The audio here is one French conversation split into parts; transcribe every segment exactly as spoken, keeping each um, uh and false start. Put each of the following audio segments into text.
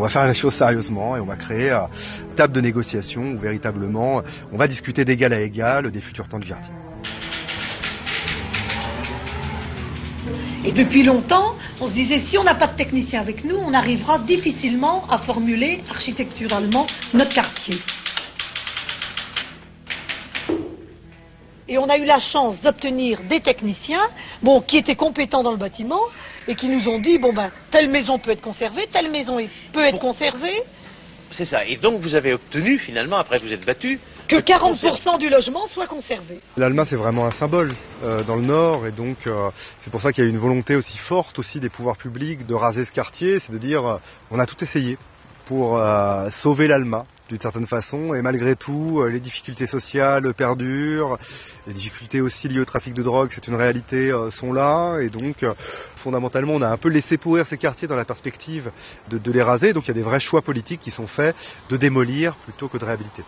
va faire les choses sérieusement et on va créer euh, une table de négociation où véritablement on va discuter d'égal à égal des futurs plans du quartier. Et depuis longtemps, on se disait, si on n'a pas de technicien avec nous, on arrivera difficilement à formuler architecturalement notre quartier. Et on a eu la chance d'obtenir des techniciens, bon, qui étaient compétents dans le bâtiment, et qui nous ont dit, bon ben, telle maison peut être conservée, telle maison peut être conservée. C'est ça. Et donc vous avez obtenu, finalement, après vous êtes battu, que quarante pour cent du logement soit conservé. L'Alma, c'est vraiment un symbole euh, dans le Nord, et donc euh, c'est pour ça qu'il y a une volonté aussi forte aussi des pouvoirs publics de raser ce quartier, c'est de dire euh, on a tout essayé pour euh, sauver l'Alma d'une certaine façon, et malgré tout euh, les difficultés sociales perdurent, les difficultés aussi liées au trafic de drogue, c'est une réalité, euh, sont là, et donc euh, fondamentalement on a un peu laissé pourrir ces quartiers dans la perspective de, de les raser, donc il y a des vrais choix politiques qui sont faits de démolir plutôt que de réhabiliter.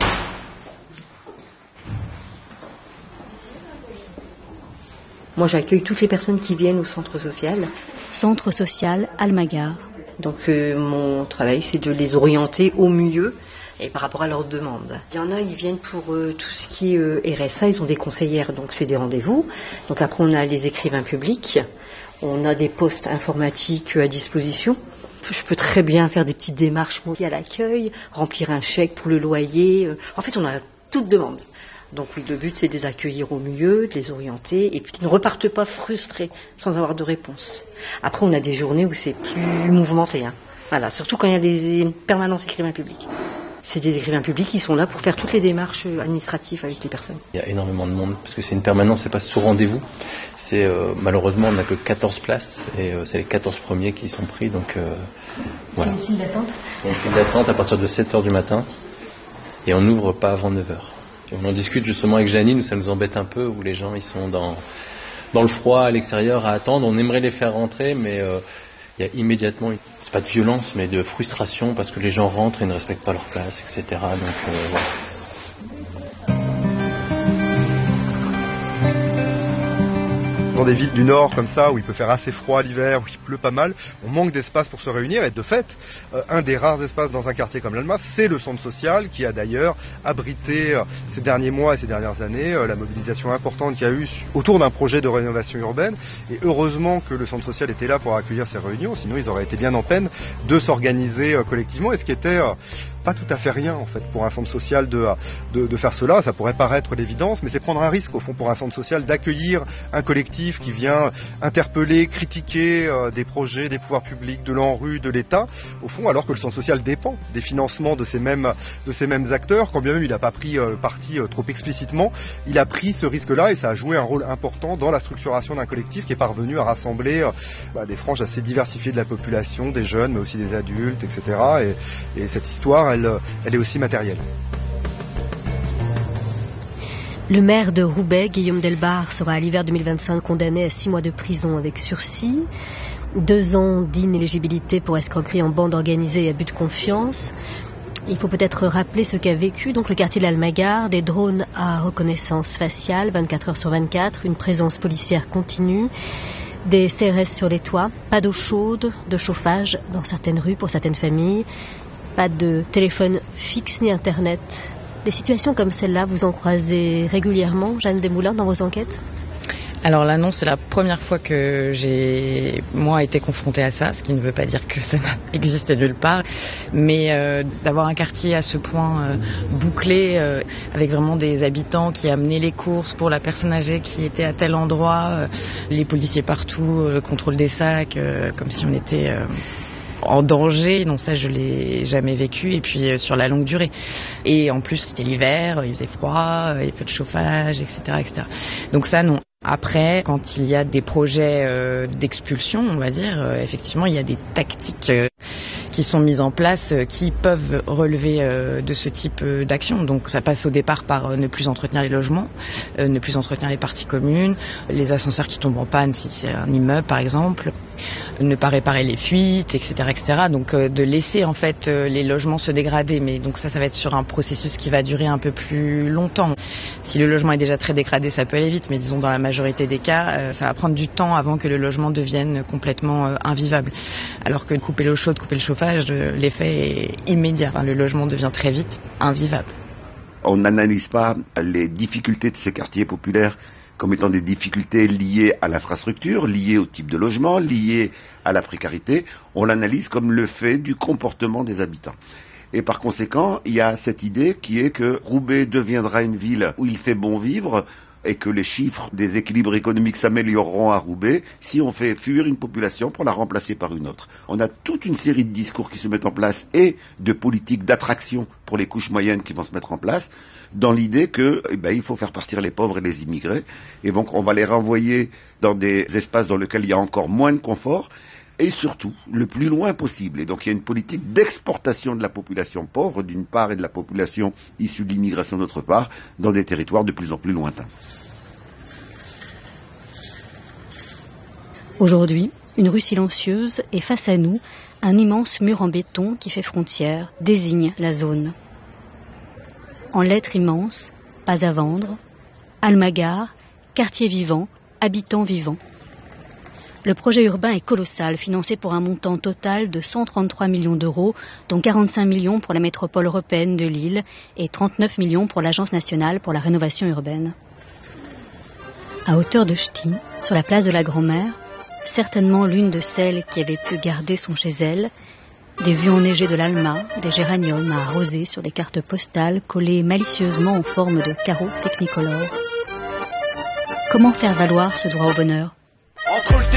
Moi, j'accueille toutes les personnes qui viennent au centre social. Centre social Almagare. Donc, euh, mon travail, c'est de les orienter au mieux et par rapport à leurs demandes. Il y en a, ils viennent pour euh, tout ce qui est euh, R S A, ils ont des conseillères, donc c'est des rendez-vous. Donc après, on a les écrivains publics, on a des postes informatiques à disposition. Je peux très bien faire des petites démarches à l'accueil, remplir un chèque pour le loyer. En fait, on a toute demande. Donc oui, le but c'est de les accueillir au mieux, de les orienter et puis qu'ils ne repartent pas frustrés sans avoir de réponse. Après on a des journées où c'est plus mouvementé, hein. Voilà, surtout quand il y a des permanences écrivains publics. C'est des écrivains publics qui sont là pour faire toutes les démarches administratives avec les personnes. Il y a énormément de monde parce que c'est une permanence, c'est pas sous rendez-vous. C'est euh, malheureusement on n'a que quatorze places et euh, c'est les quatorze premiers qui sont pris, donc euh, voilà. Une file d'attente. Une file d'attente à partir de sept heures du matin et on n'ouvre pas avant neuf heures. On en discute justement avec Janine, où ça nous embête un peu, où les gens ils sont dans, dans le froid à l'extérieur à attendre. On aimerait les faire rentrer, mais euh, il y a immédiatement, une, c'est pas de violence, mais de frustration parce que les gens rentrent et ne respectent pas leur place, et cetera. Donc euh, voilà. Dans des villes du Nord comme ça, où il peut faire assez froid l'hiver, où il pleut pas mal, on manque d'espace pour se réunir. Et de fait, euh, un des rares espaces dans un quartier comme l'Alma, c'est le centre social, qui a d'ailleurs abrité euh, ces derniers mois et ces dernières années euh, la mobilisation importante qu'il y a eu autour d'un projet de rénovation urbaine. Et heureusement que le centre social était là pour accueillir ces réunions, sinon ils auraient été bien en peine de s'organiser euh, collectivement. Et ce qui était euh, pas tout à fait rien en fait pour un centre social de, de, de faire cela. Ça pourrait paraître l'évidence, mais c'est prendre un risque au fond pour un centre social d'accueillir un collectif qui vient interpeller, critiquer euh, des projets, des pouvoirs publics, de l'ANRU, de l'État, au fond, alors que le centre social dépend des financements de ces mêmes, de ces mêmes acteurs, quand bien même il n'a pas pris euh, parti euh, trop explicitement, il a pris ce risque-là et ça a joué un rôle important dans la structuration d'un collectif qui est parvenu à rassembler euh, bah, des franges assez diversifiées de la population, des jeunes, mais aussi des adultes, et cetera. Et, et cette histoire, elle, elle est aussi matérielle. Le maire de Roubaix, Guillaume Delbar, sera à l'hiver deux mille vingt-cinq condamné à six mois de prison avec sursis, deux ans d'inéligibilité pour escroquerie en bande organisée et abus de confiance. Il faut peut-être rappeler ce qu'a vécu donc le quartier de l'Almagare, des drones à reconnaissance faciale, vingt-quatre heures sur vingt-quatre, une présence policière continue, des C R S sur les toits, pas d'eau chaude, de chauffage dans certaines rues pour certaines familles, pas de téléphone fixe ni internet. Des situations comme celle-là, vous en croisez régulièrement, Jeanne Desmoulins, dans vos enquêtes ? Alors là, non, c'est la première fois que j'ai, moi, été confrontée à ça, ce qui ne veut pas dire que ça n'a existé nulle part, mais euh, d'avoir un quartier à ce point euh, bouclé, euh, avec vraiment des habitants qui amenaient les courses pour la personne âgée qui était à tel endroit, euh, les policiers partout, le contrôle des sacs, euh, comme si on était... Euh, en danger, non, ça je l'ai jamais vécu, et puis euh, sur la longue durée. Et en plus c'était l'hiver, il faisait froid, il y avait peu de chauffage, et cetera, et cetera. Donc ça non. Après, quand il y a des projets euh, d'expulsion, on va dire, euh, effectivement il y a des tactiques euh, qui sont mises en place euh, qui peuvent relever euh, de ce type euh, d'action. Donc ça passe au départ par euh, ne plus entretenir les logements, euh, ne plus entretenir les parties communes, les ascenseurs qui tombent en panne si c'est un immeuble par exemple. ne pas réparer les fuites, et cetera, et cetera. Donc euh, de laisser en fait euh, les logements se dégrader. Mais donc ça, ça va être sur un processus qui va durer un peu plus longtemps. Si le logement est déjà très dégradé, ça peut aller vite, mais disons dans la majorité des cas, euh, ça va prendre du temps avant que le logement devienne complètement euh, invivable. Alors que couper l'eau chaude, couper le chauffage, euh, l'effet est immédiat. Enfin, le logement devient très vite invivable. On n'analyse pas les difficultés de ces quartiers populaires comme étant des difficultés liées à l'infrastructure, liées au type de logement, liées à la précarité. On l'analyse comme le fait du comportement des habitants. Et par conséquent, il y a cette idée qui est que Roubaix deviendra une ville où il fait bon vivre et que les chiffres des équilibres économiques s'amélioreront à Roubaix si on fait fuir une population pour la remplacer par une autre. On a toute une série de discours qui se mettent en place et de politiques d'attraction pour les couches moyennes qui vont se mettre en place dans l'idée que, eh ben, il faut faire partir les pauvres et les immigrés. Et donc on va les renvoyer dans des espaces dans lesquels il y a encore moins de confort et surtout le plus loin possible. Et donc il y a une politique d'exportation de la population pauvre d'une part et de la population issue de l'immigration d'autre part dans des territoires de plus en plus lointains. Aujourd'hui, une rue silencieuse et face à nous, un immense mur en béton qui fait frontière désigne la zone. En lettres immenses, pas à vendre, Almagar, quartier vivant, habitants vivants. Le projet urbain est colossal, financé pour un montant total de cent trente-trois millions d'euros, dont quarante-cinq millions pour la métropole européenne de Lille et trente-neuf millions pour l'Agence nationale pour la rénovation urbaine. À hauteur de Ch'ti, sur la place de la Grand-Mère, certainement l'une de celles qui avait pu garder son chez elle, des vues enneigées de l'Alma, des géraniums à arroser sur des cartes postales collées malicieusement en forme de carreaux technicolores. Comment faire valoir ce droit au bonheur ?